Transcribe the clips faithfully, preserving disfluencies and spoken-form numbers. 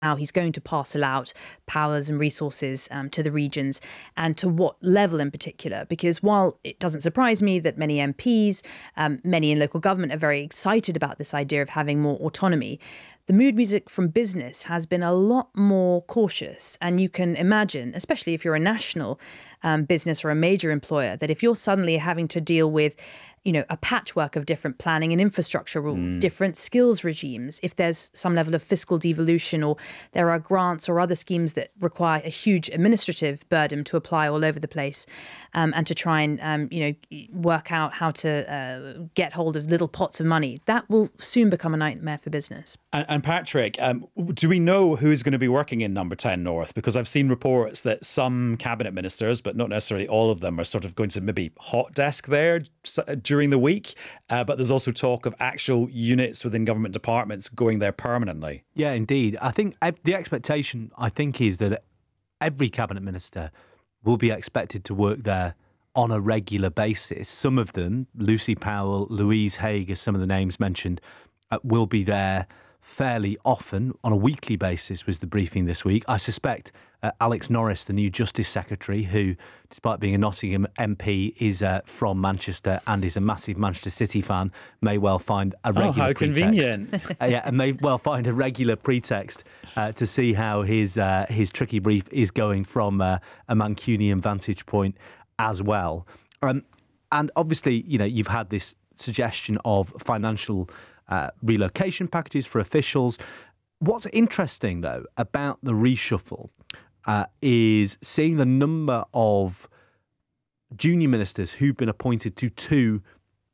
how he's going to parcel out powers and resources um, to the regions, and to what level in particular. Because while it doesn't surprise me that many M Ps, um, many in local government are very excited about this idea of having more autonomy, the mood music from business has been a lot more cautious. And you can imagine, especially if you're a national um, business or a major employer, that if you're suddenly having to deal with you know, a patchwork of different planning and infrastructure rules, mm. different skills regimes, if there's some level of fiscal devolution, or there are grants or other schemes that require a huge administrative burden to apply all over the place, um, and to try and, um, you know, work out how to uh, get hold of little pots of money, that will soon become a nightmare for business. And, and Patrick, um, do we know who's going to be working in Number ten North? Because I've seen reports that some cabinet ministers, but not necessarily all of them, are sort of going to maybe hot desk there during the week, uh, but there's also talk of actual units within government departments going there permanently. Yeah, indeed. I think the expectation, I think, is that every cabinet minister will be expected to work there on a regular basis. Some of them, Lucy Powell, Louise Haigh, as some of the names mentioned, uh, will be there fairly often. On a weekly basis was the briefing this week. I suspect uh, Alex Norris, the new Justice Secretary, who, despite being a Nottingham M P, is uh, from Manchester and is a massive Manchester City fan, may well find a regular oh, how pretext. convenient. uh, yeah, and may well find a regular pretext uh, to see how his uh, his tricky brief is going from uh, a Mancunian vantage point as well. Um, and obviously, you know, you've had this suggestion of financial Uh, relocation packages for officials. What's interesting, though, about the reshuffle uh, is seeing the number of junior ministers who've been appointed to two,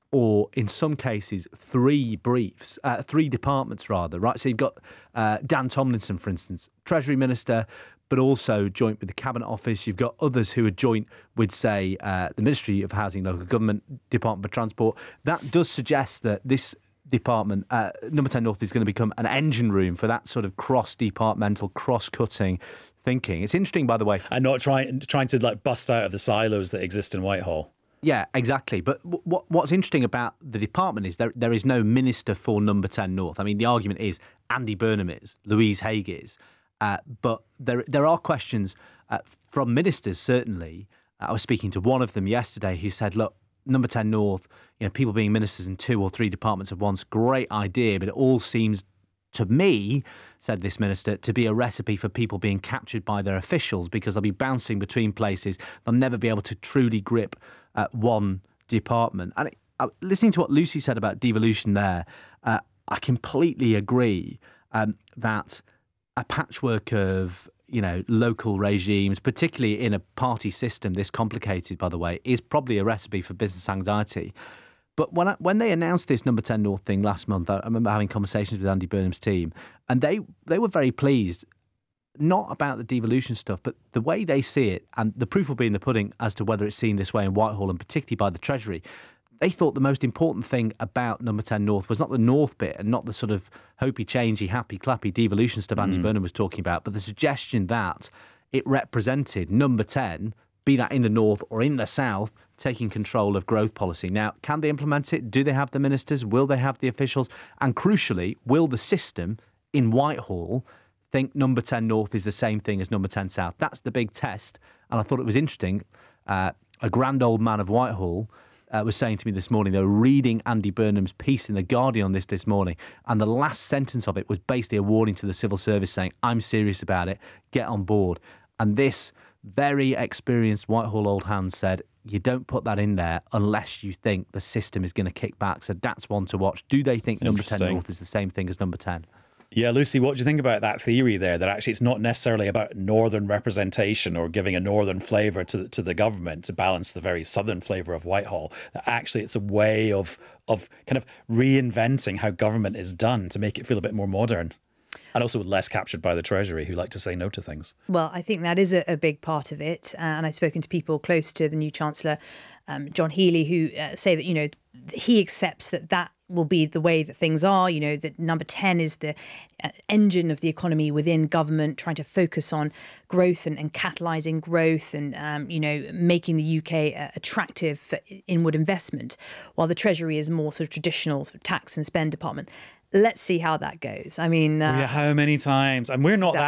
or in some cases three briefs, uh, three departments rather, right? So you've got uh, Dan Tomlinson, for instance, Treasury Minister, but also joint with the Cabinet Office. You've got others who are joint with, say, uh, the Ministry of Housing, Local Government, Department for Transport. That does suggest that this department, uh, Number ten North, is going to become an engine room for that sort of cross-departmental, cross-cutting thinking. It's interesting, by the way. And not trying trying to like bust out of the silos that exist in Whitehall. Yeah, exactly. But what what's interesting about the department is there there is no minister for Number ten North. I mean, the argument is Andy Burnham is, Louise Haigh is, uh, but there there are questions uh, from ministers, certainly. I was speaking to one of them yesterday who said, look, Number ten North, you know, people being ministers in two or three departments at once, great idea, but it all seems to me, said this minister, to be a recipe for people being captured by their officials, because they'll be bouncing between places. They'll never be able to truly grip uh, one department. And it, uh, listening to what Lucy said about devolution there, uh, I completely agree um, that a patchwork of you know, local regimes, particularly in a party system this complicated, by the way, is probably a recipe for business anxiety. But when I, when they announced this Number ten North thing last month, I remember having conversations with Andy Burnham's team, and they, they were very pleased, not about the devolution stuff, but the way they see it, and the proof will be in the pudding as to whether it's seen this way in Whitehall, and particularly by the Treasury. They thought the most important thing about Number ten North was not the North bit and not the sort of hopey, changey, happy, clappy devolution stuff Andy mm. Burnham was talking about, but the suggestion that it represented Number ten, be that in the North or in the South, taking control of growth policy. Now, can they implement it? Do they have the ministers? Will they have the officials? And crucially, will the system in Whitehall think Number ten North is the same thing as Number ten South? That's the big test. And I thought it was interesting. Uh, a grand old man of Whitehall Uh, was saying to me this morning, they were reading Andy Burnham's piece in The Guardian on this this morning, and the last sentence of it was basically a warning to the civil service saying, I'm serious about it, get on board. And this very experienced Whitehall old hand said, you don't put that in there unless you think the system is going to kick back. So that's one to watch. Do they think Number ten North is the same thing as Number ten? Yeah, Lucy, what do you think about that theory there, that actually it's not necessarily about northern representation or giving a northern flavour to, to the government to balance the very southern flavour of Whitehall, that actually it's a way of of kind of reinventing how government is done to make it feel a bit more modern? And also less captured by the Treasury, who like to say no to things. Well, I think that is a, a big part of it. Uh, and I've spoken to people close to the new Chancellor, um, John Healey, who uh, say that, you know, he accepts that that will be the way that things are, you know, that Number ten is the uh, engine of the economy within government, trying to focus on growth and, and catalysing growth and, um, you know, making the U K uh, attractive for inward investment, while the Treasury is more sort of traditional sort of tax and spend department. let's see how that goes. I mean, uh, Yeah, how many times? And we're not Exactly.